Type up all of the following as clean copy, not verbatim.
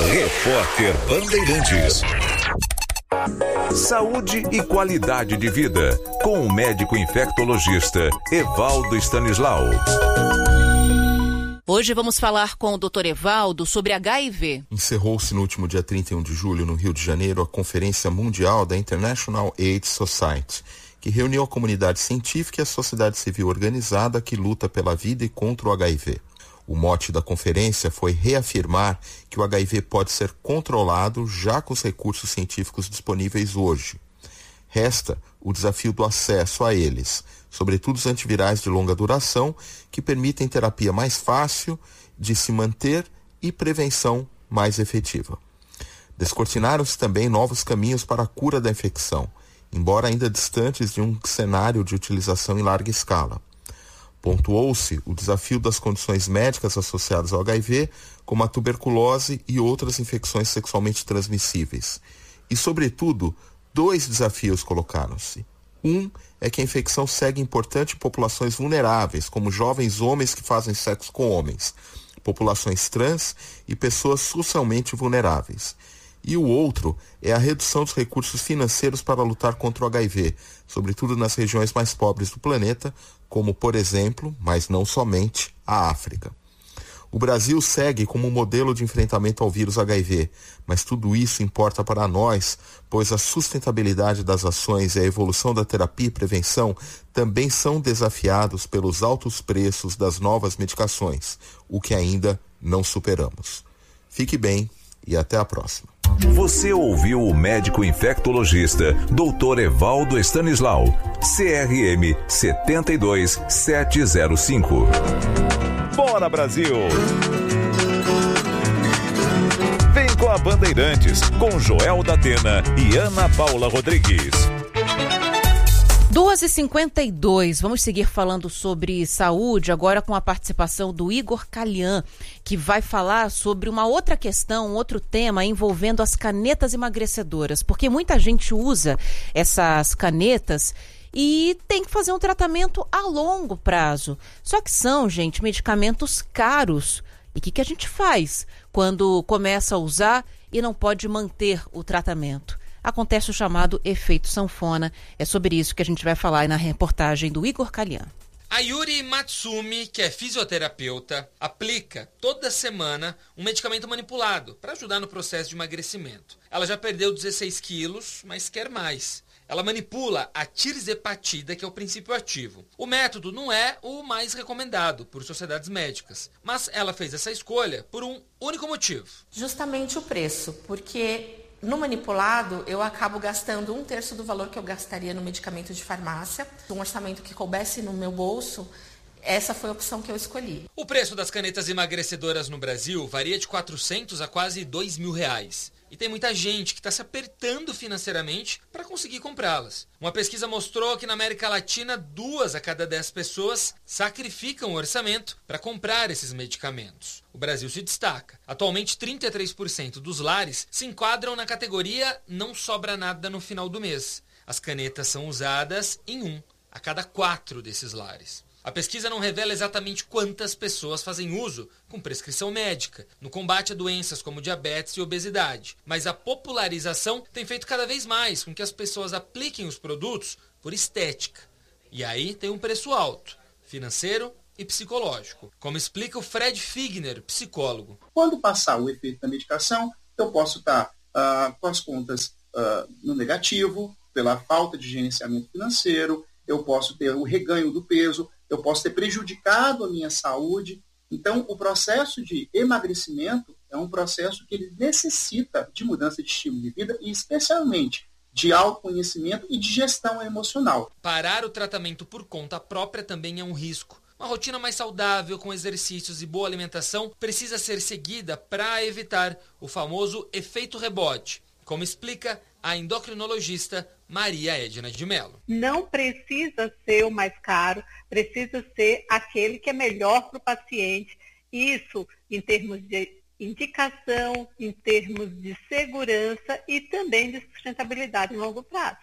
Repórter Bandeirantes. Saúde e qualidade de vida, com o médico infectologista Evaldo Stanislau. Hoje vamos falar com o Dr. Evaldo sobre HIV. Encerrou-se no último dia 31 de julho, no Rio de Janeiro, a Conferência Mundial da International AIDS Society, que reuniu a comunidade científica e a sociedade civil organizada que luta pela vida e contra o HIV. O mote da conferência foi reafirmar que o HIV pode ser controlado já com os recursos científicos disponíveis hoje. Resta o desafio do acesso a eles, sobretudo os antivirais de longa duração, que permitem terapia mais fácil de se manter e prevenção mais efetiva. Descortinaram-se também novos caminhos para a cura da infecção, embora ainda distantes de um cenário de utilização em larga escala. Pontuou-se o desafio das condições médicas associadas ao HIV, como a tuberculose e outras infecções sexualmente transmissíveis. E, sobretudo, dois desafios colocaram-se. Um é que a infecção segue importante em populações vulneráveis, como jovens homens que fazem sexo com homens, populações trans e pessoas socialmente vulneráveis. E o outro é a redução dos recursos financeiros para lutar contra o HIV, sobretudo nas regiões mais pobres do planeta, como, por exemplo, mas não somente, a África. O Brasil segue como um modelo de enfrentamento ao vírus HIV, mas tudo isso importa para nós, pois a sustentabilidade das ações e a evolução da terapia e prevenção também são desafiados pelos altos preços das novas medicações, o que ainda não superamos. Fique bem e até a próxima. Você ouviu o médico infectologista Dr. Evaldo Stanislau, CRM 72705. Bora, Brasil! Vem com a Bandeirantes, com Joel da Atena e Ana Paula Rodrigues. 2h52, vamos seguir falando sobre saúde, agora com a participação do Igor Kalian, que vai falar sobre uma outra questão, um outro tema envolvendo as canetas emagrecedoras, porque muita gente usa essas canetas e tem que fazer um tratamento a longo prazo. Só que são, gente, medicamentos caros. E o que a gente faz quando começa a usar e não pode manter o tratamento? Acontece o chamado efeito sanfona. É sobre isso que a gente vai falar aí na reportagem do Igor Kalian. A Yuri Matsumi, que é fisioterapeuta, aplica toda semana um medicamento manipulado para ajudar no processo de emagrecimento. Ela já perdeu 16 quilos, mas quer mais. Ela manipula a tirzepatida, que é o princípio ativo. O método não é o mais recomendado por sociedades médicas, mas ela fez essa escolha por um único motivo. Justamente o preço, porque no manipulado eu acabo gastando 1/3 do valor que eu gastaria no medicamento de farmácia. Um orçamento que coubesse no meu bolso, essa foi a opção que eu escolhi. O preço das canetas emagrecedoras no Brasil varia de 400 a quase R$2.000. E tem muita gente que está se apertando financeiramente para conseguir comprá-las. Uma pesquisa mostrou que na América Latina, 2 a cada 10 pessoas sacrificam o orçamento para comprar esses medicamentos. O Brasil se destaca. Atualmente, 33% dos lares se enquadram na categoria não sobra nada no final do mês. As canetas são usadas em 1 a cada 4 desses lares. A pesquisa não revela exatamente quantas pessoas fazem uso com prescrição médica no combate a doenças como diabetes e obesidade, mas a popularização tem feito cada vez mais com que as pessoas apliquem os produtos por estética. E aí tem um preço alto, financeiro e psicológico, como explica o Fred Figner, psicólogo. Quando passar o efeito da medicação, eu posso estar com as contas no negativo, pela falta de gerenciamento financeiro, eu posso ter o reganho do peso, eu posso ter prejudicado a minha saúde. Então, o processo de emagrecimento é um processo que ele necessita de mudança de estilo de vida e, especialmente, de autoconhecimento e de gestão emocional. Parar o tratamento por conta própria também é um risco. Uma rotina mais saudável, com exercícios e boa alimentação, precisa ser seguida para evitar o famoso efeito rebote, como explica a endocrinologista Maria Edna de Mello. Não precisa ser o mais caro, precisa ser aquele que é melhor para o paciente. Isso em termos de indicação, em termos de segurança e também de sustentabilidade em longo prazo.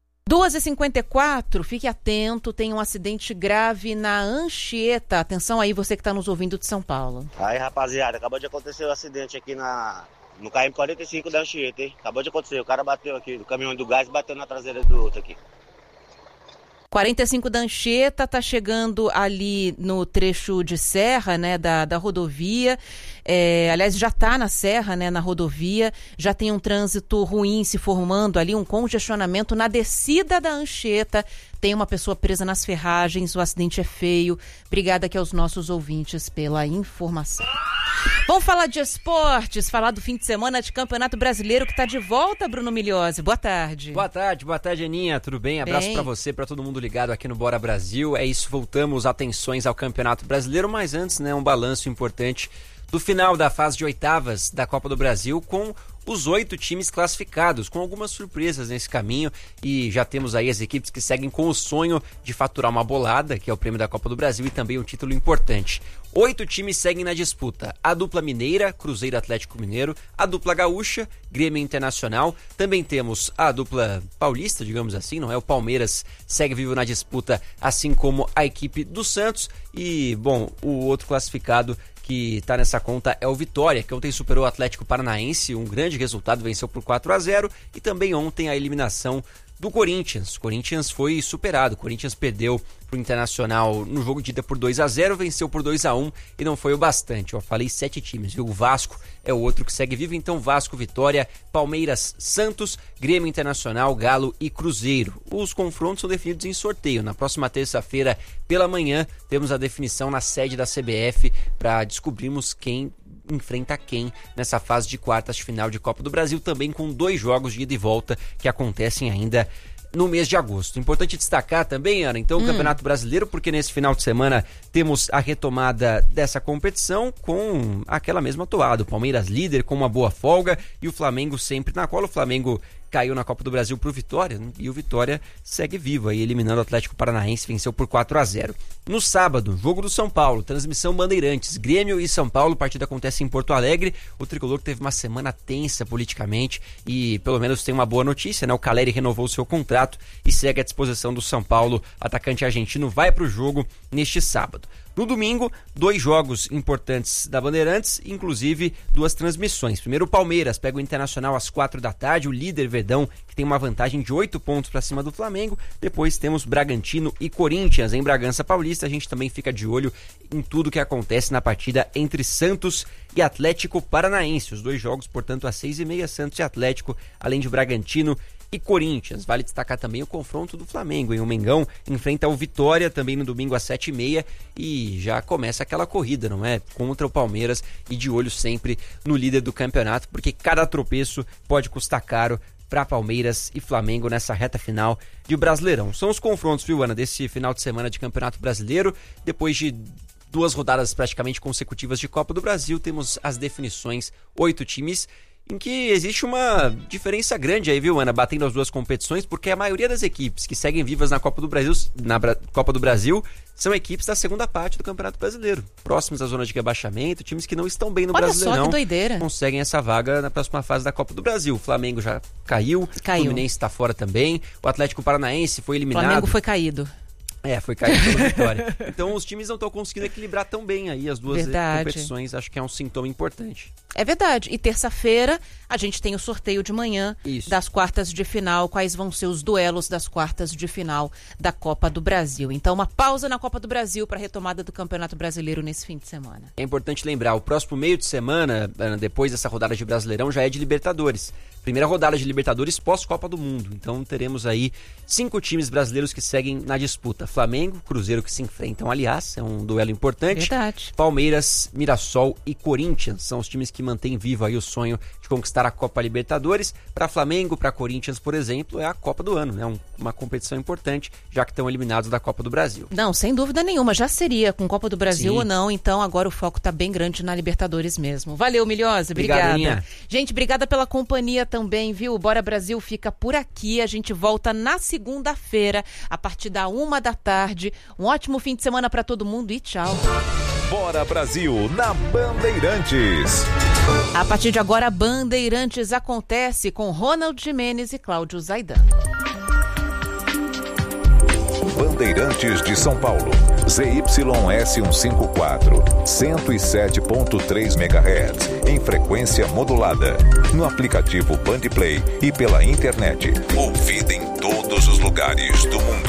2h54, fique atento, tem um acidente grave na Anchieta. Atenção aí, você que está nos ouvindo de São Paulo. Aí, rapaziada, acabou de acontecer um acidente aqui No KM45 da Anchieta, hein? Acabou de acontecer, o cara bateu aqui, do caminhão do gás, bateu na traseira do outro aqui. 45 da Anchieta, tá chegando ali no trecho de serra, né, da rodovia. Aliás, já tá na serra, né, na rodovia. Já tem um trânsito ruim se formando ali, um congestionamento na descida da Anchieta. Tem uma pessoa presa nas ferragens, o acidente é feio. Obrigada aqui aos nossos ouvintes pela informação. Vamos falar de esportes, falar do fim de semana de Campeonato Brasileiro que está de volta, Bruno Milhose. Boa tarde. Boa tarde, Aninha. Tudo bem? Abraço para você, para todo mundo ligado aqui no Bora Brasil. É isso, voltamos, atenções ao Campeonato Brasileiro, mas antes, né, um balanço importante do final da fase de oitavas da Copa do Brasil com os 8 times classificados, com algumas surpresas nesse caminho, e já temos aí as equipes que seguem com o sonho de faturar uma bolada, que é o prêmio da Copa do Brasil e também um título importante. 8 times seguem na disputa: a dupla mineira, Cruzeiro Atlético Mineiro, a dupla gaúcha, Grêmio Internacional, também temos a dupla paulista, digamos assim, não é? O Palmeiras segue vivo na disputa, assim como a equipe do Santos, e, bom, o outro classificado que está nessa conta é o Vitória, que ontem superou o Atlético Paranaense, um grande resultado, venceu por 4-0, e também ontem a eliminação do Corinthians. O Corinthians foi superado, o Corinthians perdeu para o Internacional no jogo de ida por 2-0, venceu por 2-1 e não foi o bastante. Eu falei 7 times, viu? O Vasco é o outro que segue vivo, então Vasco, Vitória, Palmeiras, Santos, Grêmio Internacional, Galo e Cruzeiro. Os confrontos são definidos em sorteio. Na próxima terça-feira, pela manhã, temos a definição na sede da CBF para descobrirmos quem enfrenta quem nessa fase de quartas de final de Copa do Brasil, também com 2 jogos de ida e volta que acontecem ainda no mês de agosto. Importante destacar também, Ana, então, o Campeonato Brasileiro, porque nesse final de semana temos a retomada dessa competição com aquela mesma toada. O Palmeiras líder com uma boa folga e o Flamengo sempre na cola. O Flamengo caiu na Copa do Brasil pro Vitória, né? E o Vitória segue vivo aí, eliminando o Atlético Paranaense, venceu por 4-0. No sábado, jogo do São Paulo, transmissão Bandeirantes, Grêmio e São Paulo, partida acontece em Porto Alegre. O tricolor teve uma semana tensa politicamente e pelo menos tem uma boa notícia, né? O Caleri renovou seu contrato e segue à disposição do São Paulo. O atacante argentino vai pro jogo neste sábado. No domingo, 2 jogos importantes da Bandeirantes, inclusive 2 transmissões. Primeiro o Palmeiras pega o Internacional às 4 da tarde, o líder Verdão, que tem uma vantagem de 8 pontos para cima do Flamengo. Depois temos Bragantino e Corinthians em Bragança Paulista. A gente também fica de olho em tudo que acontece na partida entre Santos e Atlético Paranaense. Os 2 jogos, portanto, às 6h30, Santos e Atlético, além de Bragantino e Corinthians. Vale destacar também o confronto do Flamengo, hein? O Mengão enfrenta o Vitória também no domingo às 7h30 e já começa aquela corrida, não é? Contra o Palmeiras e de olho sempre no líder do campeonato, porque cada tropeço pode custar caro para Palmeiras e Flamengo nessa reta final de Brasileirão. São os confrontos, viu, Ana, desse final de semana de Campeonato Brasileiro. Depois de 2 rodadas praticamente consecutivas de Copa do Brasil, temos as definições, 8 times, em que existe uma diferença grande aí, viu, Ana, batendo as 2 competições, porque a maioria das equipes que seguem vivas na Copa do Brasil são equipes da segunda parte do Campeonato Brasileiro, próximos à zona de rebaixamento, times que não estão bem no Brasileirão. Olha só que doideira. Conseguem essa vaga na próxima fase da Copa do Brasil. O Flamengo já caiu. O Fluminense está fora também, o Atlético Paranaense foi eliminado. O Flamengo foi caído. Foi caído pela Vitória. Então os times não estão conseguindo equilibrar tão bem aí as 2 competições, acho que é um sintoma importante. É verdade, e terça-feira a gente tem o sorteio de manhã das quartas de final, quais vão ser os duelos das quartas de final da Copa do Brasil. Então uma pausa na Copa do Brasil para a retomada do Campeonato Brasileiro nesse fim de semana. É importante lembrar, o próximo meio de semana, depois dessa rodada de Brasileirão, já é de Libertadores. Primeira rodada de Libertadores pós-Copa do Mundo. Então teremos aí 5 times brasileiros que seguem na disputa. Flamengo, Cruzeiro que se enfrentam, aliás, é um duelo importante. Verdade. Palmeiras, Mirassol e Corinthians são os times que mantêm vivo aí o sonho de conquistar a Copa Libertadores. Para Flamengo, para Corinthians, por exemplo, é a Copa do ano, né? Uma competição importante, já que estão eliminados da Copa do Brasil. Não, sem dúvida nenhuma, já seria com Copa do Brasil ou não, então agora o foco está bem grande na Libertadores mesmo. Valeu, Milhose, obrigada. Gente, obrigada pela companhia também, viu? O Bora Brasil fica por aqui, a gente volta na segunda-feira, a partir da 1 da tarde. Um ótimo fim de semana para todo mundo e tchau. Bora Brasil na Bandeirantes. A partir de agora, Bandeirantes acontece com Ronald Gimenez e Cláudio Zaidan. Bandeirantes de São Paulo. ZYS 154, 107.3 MHz, em frequência modulada. No aplicativo Bandplay e pela internet. Ouvida em todos os lugares do mundo.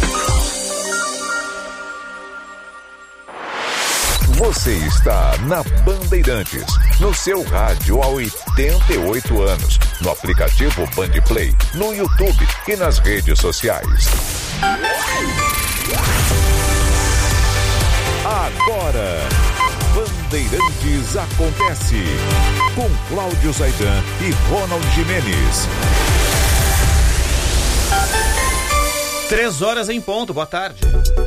Você está na Bandeirantes, no seu rádio há 88 anos, no aplicativo Bandplay, no YouTube e nas redes sociais. Agora, Bandeirantes acontece, com Cláudio Zaidan e Ronald Gimenez. 3 horas em ponto, boa tarde.